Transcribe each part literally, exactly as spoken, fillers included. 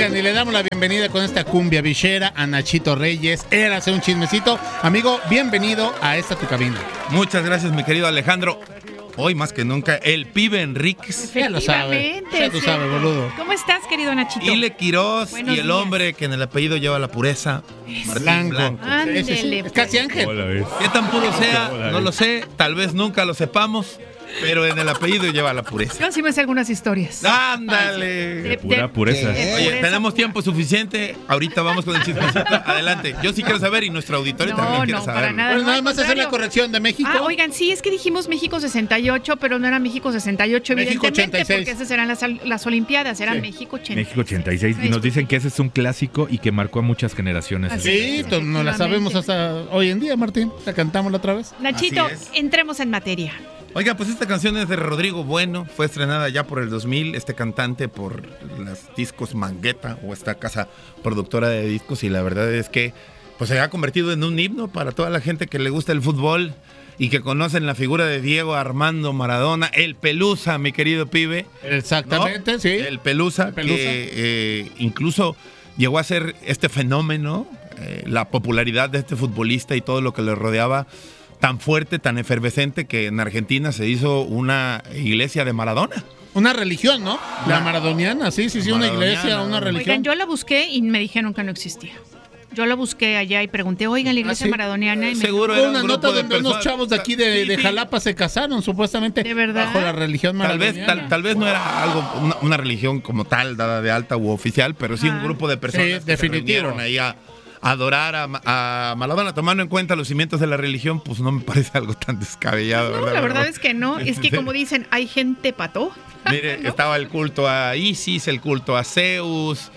Oigan, y le damos la bienvenida con esta cumbia villera a Nachito Reyes. Él hace un chismecito. Amigo, bienvenido a esta tu cabina. Muchas gracias, mi querido Alejandro. Hoy más que nunca, el pibe Enríquez. Ya lo sabe, ya lo sí. sabe, boludo. ¿Cómo estás, querido Nachito? Ile Quirós Buenos y el días. hombre que en el apellido lleva la pureza, Martín Blanco. Blanco. Ándele, Sí, sí, sí. Es casi ángel. Hola, ¿ves? ¿Qué tan puro sea? Hola, No ¿ves? lo sé, tal vez nunca lo sepamos, pero en el apellido lleva la pureza. Yo sí me sé algunas historias. ¡Ándale! De- Pura de- pureza. de Oye, pureza. tenemos tiempo suficiente. Ahorita vamos con el chismecito. Adelante. Yo sí quiero saber y nuestro auditorio No, también quiere no, para saber. nada. Bueno, no, nada al más hacer la contrario. corrección de México. Ah, oigan, sí, es que dijimos México sesenta y ocho, pero no era México sesenta y ocho, México evidentemente, ochenta y seis. porque esas eran las, las Olimpiadas, era Sí. México ochenta y seis. México ochenta y seis. Y nos dicen que ese es un clásico y que marcó a muchas generaciones. Así Sí, to- no la sabemos hasta hoy en día, Martín. La cantamos la otra vez. Nachito, Así es. entremos en materia. Oiga, pues esta canción es de Rodrigo Bueno, fue estrenada ya por el dos mil, este cantante por las discos Mangueta o esta casa productora de discos, y la verdad es que pues se ha convertido en un himno para toda la gente que le gusta el fútbol y que conocen la figura de Diego Armando Maradona, el Pelusa, mi querido pibe. Exactamente, ¿no? sí. El Pelusa, El Pelusa. que eh, incluso llegó a ser este fenómeno, eh, la popularidad de este futbolista y todo lo que le rodeaba, tan fuerte, tan efervescente, que en Argentina se hizo una iglesia de Maradona. Una religión, ¿no? La Una- maradoniana, sí, sí, sí, una Maradoniana. iglesia, una religión. Oigan, yo la busqué y me dijeron que no existía. Yo la busqué allá y pregunté, oigan, la iglesia ¿Ah, sí? maradoniana. Y me Seguro Hubo era una un nota grupo de donde unos personas- chavos de aquí de, Sí, de sí. Jalapa se casaron, supuestamente. ¿De verdad? Bajo la religión Tal vez, maradoniana. tal, tal vez no era algo, una, una religión como tal, dada de alta u oficial, pero sí un Ah. grupo de personas Sí, que se definitivo. reunieron ahí a, a adorar a, Ma- a Maradona, tomando en cuenta los cimientos de la religión, pues no me parece algo tan descabellado, No, ¿verdad? la verdad es que no. Es que Sí. como dicen, hay gente pato. Mire, estaba el culto a Isis, el culto a Zeus,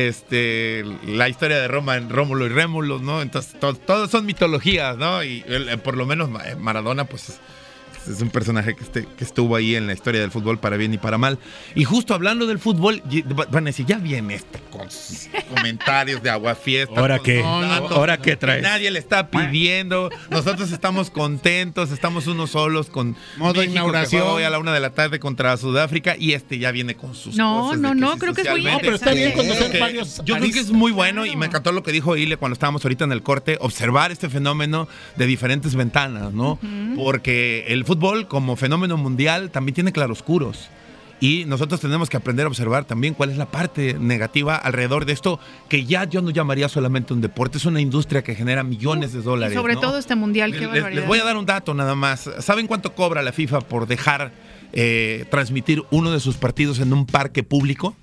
este, la historia de Roma en Rómulo y Rémulo, ¿no? Entonces, to- todos son mitologías, ¿no? Y el- por lo menos Ma- Maradona, pues, es, es un personaje que, este, que estuvo ahí en la historia del fútbol para bien y para mal. Y justo hablando del fútbol, y- van a decir, ya viene este con sus comentarios de aguafiestas. ¿Ahora con qué? sus No, no, datos, ¿ahora qué que traes? Nadie le está pidiendo. Nosotros estamos contentos, estamos unos solos con Modo México, inauguración. que juega hoy a la una de la tarde contra Sudáfrica, y este ya viene con sus No, cosas de no, no, sí creo que es muy socialmente- No, pero está bien interesante. conocer que- varios. Yo creo que aristas. es muy bueno, y Claro. me encantó lo que dijo Ile cuando estábamos ahorita en el corte, observar este fenómeno de diferentes ventanas, ¿no? Porque el fútbol como fenómeno mundial también tiene claroscuros. Y nosotros tenemos que aprender a observar también cuál es la parte negativa alrededor de esto, que ya yo no llamaría solamente un deporte, es una industria que genera millones de dólares. Y sobre ¿no? todo este mundial, qué Les- barbaridad. les voy a dar un dato nada más. ¿Saben cuánto cobra la FIFA por dejar eh, transmitir uno de sus partidos en un parque público?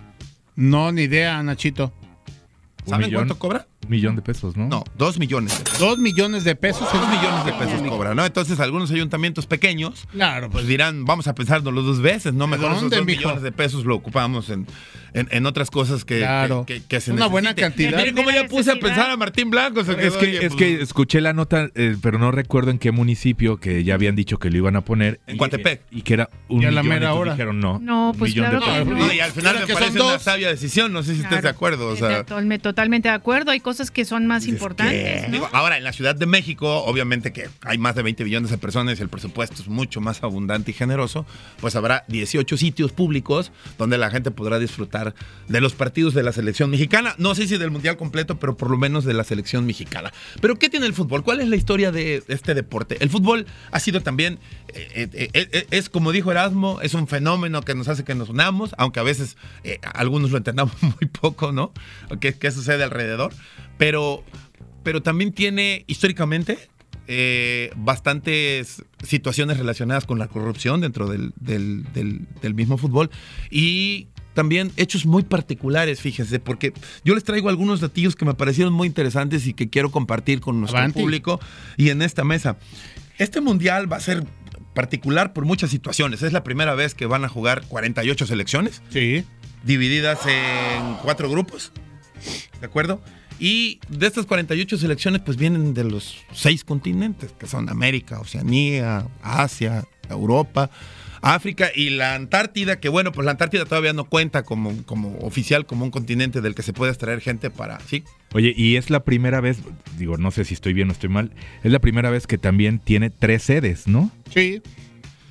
No, ni idea, Nachito. Un ¿Saben millón, cuánto cobra? Un millón de pesos, ¿no? No, dos millones de pesos. Dos millones de pesos. Dos millones de pesos cobra, ¿no? Entonces algunos ayuntamientos pequeños Claro, pues pues. dirán, vamos a pensárnoslo dos veces, ¿no? ¿De Mejor esos dónde, dos mijo? millones de pesos lo ocupamos en, en, en otras cosas que, Claro. que, que- que se Una buena necesite. cantidad. Miren cómo ya puse a Necesidad. pensar a Martín Blanco. se Es quedó, que, oye, es pues, que escuché la nota, eh, pero no recuerdo en qué municipio, que ya habían dicho que lo iban a poner. En y Coatepec. que- Y que era un Y a la millón, mera entonces hora. dijeron no. No, un pues millón claro de que pesos. no. No, y al final Mira me que parece son una dos. sabia decisión, no sé si estés Claro. de acuerdo. O sea, Totalmente, totalmente de acuerdo. Hay cosas que son más dices, importantes. ¿qué? ¿no? Digo, ahora, en la Ciudad de México, obviamente que hay más de veinte millones de personas y el presupuesto es mucho más abundante y generoso, pues habrá dieciocho sitios públicos donde la gente podrá disfrutar de los partidos de la selección mexicana. No sé si del mundial completo, pero por lo menos de la selección mexicana. Pero ¿qué tiene el fútbol? ¿Cuál es la historia de este deporte? El fútbol ha sido también, eh, eh, eh, eh, es como dijo Erasmo, es un fenómeno que nos hace que nos unamos, aunque a veces eh, algunos lo entendamos muy poco, ¿no? ¿Qué, qué sucede alrededor? Pero, pero también tiene históricamente eh, bastantes situaciones relacionadas con la corrupción dentro del, del, del, del mismo fútbol, y también hechos muy particulares, fíjense, porque yo les traigo algunos datillos que me parecieron muy interesantes y que quiero compartir con nuestro Avanti. público y en esta mesa. Este mundial va a ser particular por muchas situaciones. Es la primera vez que van a jugar cuarenta y ocho selecciones Sí. divididas en cuatro grupos, ¿de acuerdo? Y de estas cuarenta y ocho selecciones, pues vienen de los seis continentes, que son América, Oceanía, Asia, Europa, África y la Antártida, que bueno, pues la Antártida todavía no cuenta como, como oficial, como un continente del que se puede extraer gente para, ¿sí? Oye, y es la primera vez, digo, no sé si estoy bien o estoy mal, es la primera vez que también tiene tres sedes, ¿no? Sí. Sí,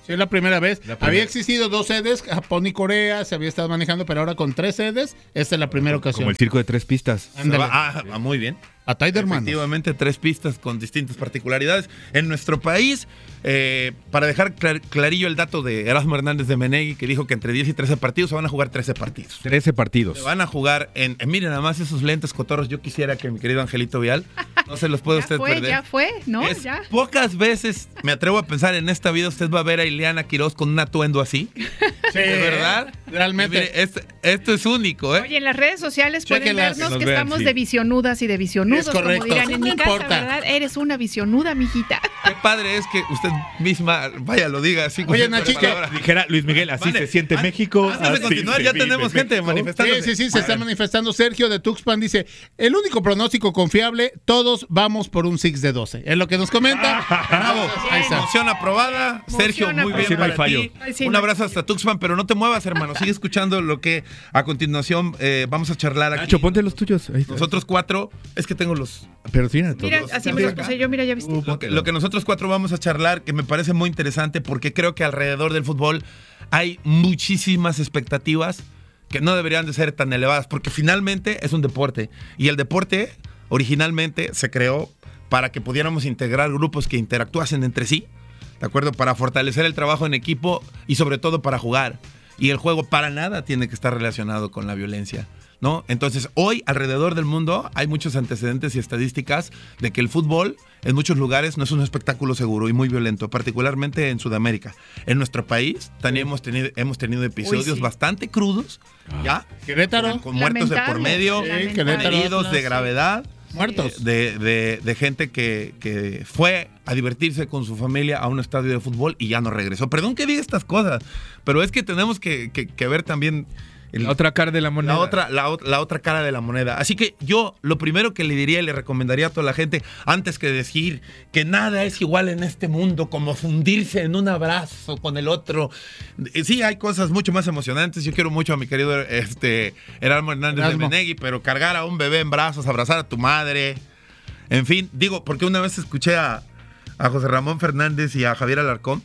Sí, es la primera vez. La primera. Había existido dos sedes, Japón y Corea, se había estado manejando, pero ahora con tres sedes, esta es la primera ocasión. Como el circo de tres pistas. Ándale. Ah, ah, muy bien. A Tiderman. Efectivamente, tres pistas con distintas particularidades. En nuestro país, eh, para dejar clar- clarillo el dato de Erasmo Hernández de Menegui, que dijo que entre diez y trece partidos se van a jugar trece partidos. trece partidos. Se van a jugar en, en- miren, nada más esos lentes cotorros. Yo quisiera que mi querido Angelito Vial, no se los puede Ya usted fue, perder. ya fue, ¿no? Es Ya. pocas veces, me atrevo a pensar, en esta vida usted va a ver a Ileana Quiroz con un atuendo así. Sí, ¿De verdad? Realmente. Y mire, esto, esto es único, ¿eh? Oye, en las redes sociales pueden Chéquenlas. vernos Que nos que vean, estamos sí. de visionudas y de visionudos, Es correcto. como dirán en No mi casa, importa. ¿verdad? Eres una visionuda, mijita. Qué padre es que usted misma, vaya, lo diga así. con Oye, estas Nachi, que palabras. Dijera Luis Miguel, así Vale. se siente Ah, México. antes de así continuar, se ya vive tenemos gente México. manifestándose. Sí, sí, sí, se está manifestando. Sergio de Tuxpan dice, el único pronóstico confiable, todos vamos por un six de doce. Es lo que nos comenta. Bravo. Ahí está. Moción aprobada. Moción Sergio, muy aprobada. bien Sí, no hay para fallo. ti. Ay, sí, Un no. abrazo hasta Tuxpan, pero no te muevas, hermano. Sigue escuchando lo que a continuación eh, vamos a charlar aquí. Nacho, ponte los tuyos. Ahí está. Nosotros cuatro, es que tengo los... Pero sí, a todos. Mira, así me los acá. puse yo, mira, ya viste. Lo que, lo que nosotros cuatro vamos a charlar, que me parece muy interesante, porque creo que alrededor del fútbol hay muchísimas expectativas que no deberían de ser tan elevadas, porque finalmente es un deporte. Y el deporte originalmente se creó para que pudiéramos integrar grupos que interactuasen entre sí, ¿de acuerdo? Para fortalecer el trabajo en equipo y sobre todo para jugar. Y el juego para nada tiene que estar relacionado con la violencia, ¿no? Entonces, hoy alrededor del mundo hay muchos antecedentes y estadísticas de que el fútbol en muchos lugares no es un espectáculo seguro y muy violento, particularmente en Sudamérica. En nuestro país también hemos tenido, hemos tenido episodios Uy, sí. bastante crudos, ¿ya? Querétaro, Con, con muertos de por Lamentables, medio, lamentables. Querétaro, heridos de Atlas. gravedad. muertos. De, de- de gente que, que fue a divertirse con su familia a un estadio de fútbol y ya no regresó. Perdón que diga estas cosas, pero es que tenemos que, que- que ver también el- La otra cara de la moneda. la otra, la, ot- la otra cara de la moneda. Así que yo lo primero que le diría y le recomendaría a toda la gente, antes que decir que nada es igual en este mundo, como fundirse en un abrazo con el otro. eh, Sí, hay cosas mucho más emocionantes. Yo quiero mucho a mi querido este, Erasmo Hernández Erasmo. de Menegui, pero cargar a un bebé en brazos, abrazar a tu madre. En fin, digo, porque una vez escuché a, a José Ramón Fernández y a Javier Alarcón,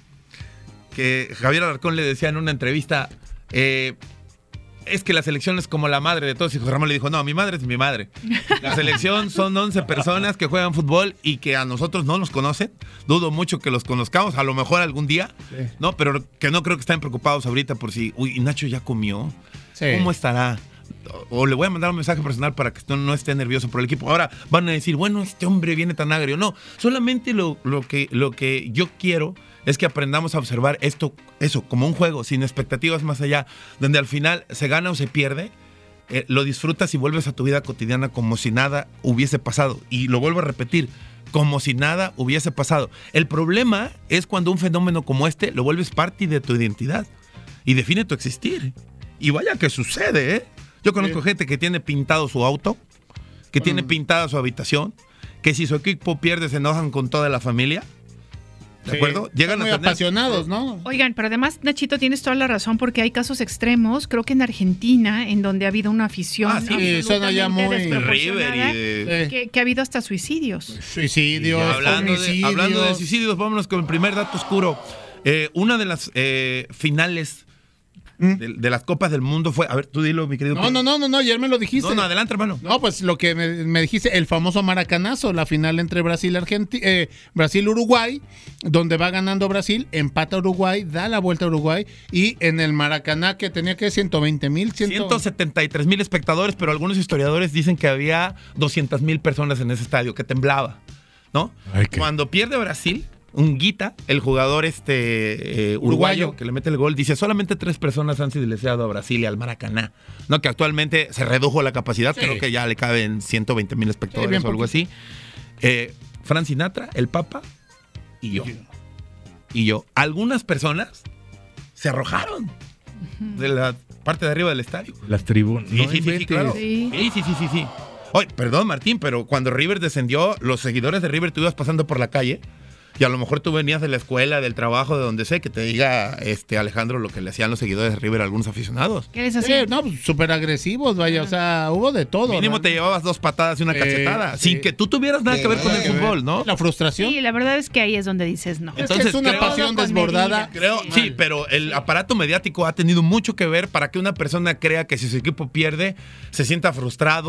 que Javier Alarcón le decía en una entrevista, eh, es que la selección es como la madre de todos. Y José Ramón le dijo, no, mi madre es mi madre. La selección son once personas que juegan fútbol y que a nosotros no nos conocen. Dudo mucho que los conozcamos, a lo mejor algún día, Sí. ¿no? Pero que no creo que estén preocupados ahorita por si, uy, Nacho ya comió. Sí. ¿Cómo estará? O le voy a mandar un mensaje personal para que no, no esté nervioso por el equipo. Ahora van a decir, bueno, este hombre viene tan agrio. No, solamente lo, lo, que, lo que yo quiero es que aprendamos a observar esto, eso, como un juego, sin expectativas más allá, donde al final se gana o se pierde, eh, lo disfrutas y vuelves a tu vida cotidiana como si nada hubiese pasado. Y lo vuelvo a repetir, como si nada hubiese pasado. El problema es cuando un fenómeno como este lo vuelves parte de tu identidad y define tu existir. Y vaya que sucede, ¿eh? Yo conozco Sí. gente que tiene pintado su auto, que tiene Mm. pintada su habitación, que si su equipo pierde se enojan con toda la familia. ¿De Sí. acuerdo? Llegan Muy a tener... apasionados, ¿no? Oigan, pero además, Nachito, tienes toda la razón porque hay casos extremos, creo que en Argentina, en donde ha habido una afición Ah, sí, son allá muy- absolutamente de River desproporcionada, y de... Sí. que, que ha habido hasta suicidios. Suicidios, Y hablando, de, homicidios. hablando de suicidios, vámonos con el primer dato oscuro. Eh, una de las eh, finales de, de las Copas del Mundo fue... A ver, tú dilo, mi querido. No, no, no, no, no, ayer me lo dijiste. No, no, adelante, hermano. No, pues lo que me, me dijiste, el famoso maracanazo, la final entre Brasil Argenti eh, Brasil-Uruguay, donde va ganando Brasil, empata Uruguay, da la vuelta a Uruguay, y en el Maracaná, que tenía que ciento veinte mil, ciento setenta y tres mil espectadores, pero algunos historiadores dicen que había doscientas mil personas en ese estadio, que temblaba, ¿no? Ay, qué- Cuando pierde Brasil, Unguita, el jugador este eh, uruguayo, Uruguayo. que le mete el gol, dice, solamente tres personas han silenciado a Brasil y al Maracaná, ¿no? Que actualmente se redujo la capacidad, Sí. creo que ya le caben ciento veinte mil espectadores Sí, bien o algo así. Eh, Frank Sinatra, el Papa y yo. Y yo. Algunas personas se arrojaron de la parte de arriba del estadio. Las tribunas. Sí, No sí, sí, sí, inventes. claro. Sí. Sí, sí, sí, sí, sí. Oye, perdón, Martín, pero cuando River descendió, los seguidores de River, tú ibas pasando por la calle Y a lo mejor tú venías de la escuela, del trabajo, de donde sea, que te diga este Alejandro lo que le hacían los seguidores de River a algunos aficionados. ¿Qué les Sí, hacía? no, pues, súper agresivos, vaya, o sea, hubo de todo. Mínimo ¿no? te llevabas dos patadas y una Eh, cachetada, sí. sin que tú tuvieras nada Sí, que ver con nada el que ver. fútbol, ¿no? La frustración. Sí, la verdad es que ahí es donde dices no. Es que Entonces, es una creo- pasión Todo con desbordada. medida. Creo, Sí. sí, pero el aparato mediático ha tenido mucho que ver para que una persona crea que si su equipo pierde, se sienta frustrado.